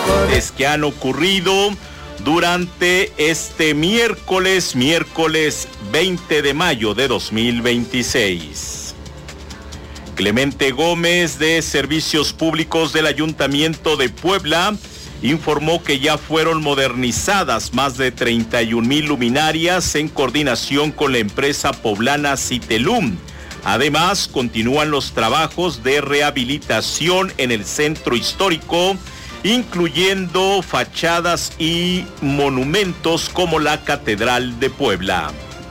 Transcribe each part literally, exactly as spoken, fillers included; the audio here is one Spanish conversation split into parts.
que han ocurrido durante este miércoles, miércoles veinte de mayo de dos mil veintiséis. Clemente Gómez, de Servicios Públicos del Ayuntamiento de Puebla, informó que ya fueron modernizadas más de treinta y un mil luminarias en coordinación con la empresa poblana Citelum. Además, continúan los trabajos de rehabilitación en el centro histórico, incluyendo fachadas y monumentos como la Catedral de Puebla.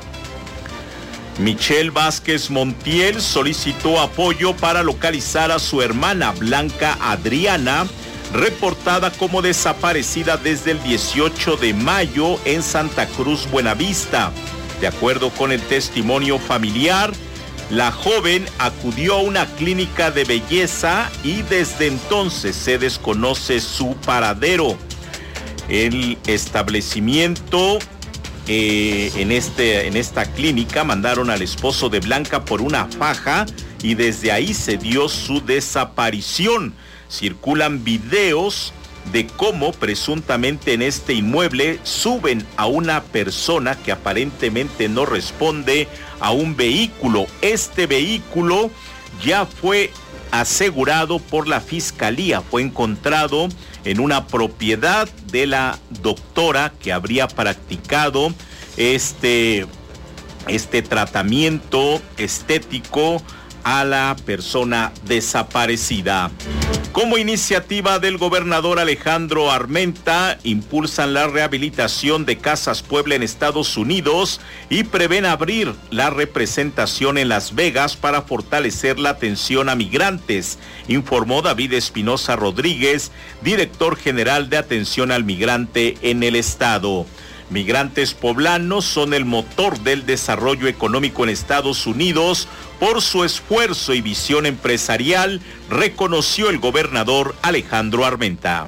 Michelle Vázquez Montiel solicitó apoyo para localizar a su hermana Blanca Adriana, reportada como desaparecida desde el dieciocho de mayo en Santa Cruz, Buenavista. De acuerdo con el testimonio familiar, la joven acudió a una clínica de belleza y desde entonces se desconoce su paradero. El establecimiento eh, en, este, en esta clínica mandaron al esposo de Blanca por una faja y desde ahí se dio su desaparición. Circulan videos de cómo presuntamente en este inmueble suben a una persona que aparentemente no responde a un vehículo. Este vehículo ya fue asegurado por la fiscalía, fue encontrado en una propiedad de la doctora que habría practicado este, este tratamiento estético a la persona desaparecida. Como iniciativa del gobernador Alejandro Armenta, impulsan la rehabilitación de Casas Puebla en Estados Unidos y prevén abrir la representación en Las Vegas para fortalecer la atención a migrantes, informó David Espinosa Rodríguez, director general de atención al migrante en el estado. Migrantes poblanos son el motor del desarrollo económico en Estados Unidos. Por su esfuerzo y visión empresarial, reconoció el gobernador Alejandro Armenta.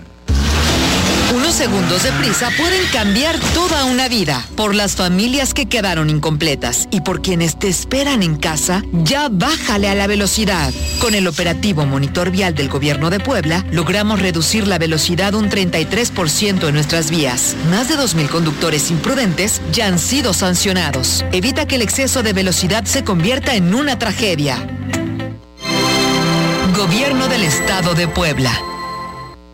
Unos segundos de prisa pueden cambiar toda una vida. Por las familias que quedaron incompletas y por quienes te esperan en casa, ya bájale a la velocidad. Con el operativo Monitor Vial del Gobierno de Puebla, logramos reducir la velocidad un treinta y tres por ciento en nuestras vías. Más de dos mil conductores imprudentes ya han sido sancionados. Evita que el exceso de velocidad se convierta en una tragedia. Gobierno del Estado de Puebla.